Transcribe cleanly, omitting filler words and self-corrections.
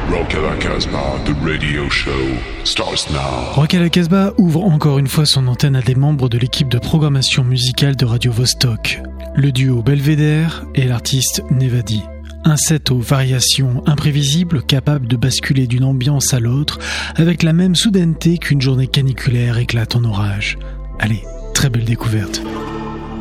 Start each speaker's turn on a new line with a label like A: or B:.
A: Rock à la Casbah, the radio show starts now.
B: Rock à la Casbah ouvre encore une fois son antenne à des membres de l'équipe de programmation musicale de Radio Vostok. Le duo Belvedere et l'artiste Nevadi. Un set aux variations imprévisibles, capable de basculer d'une ambiance à l'autre, avec la même soudaineté qu'une journée caniculaire éclate en orage. Allez, très belle découverte.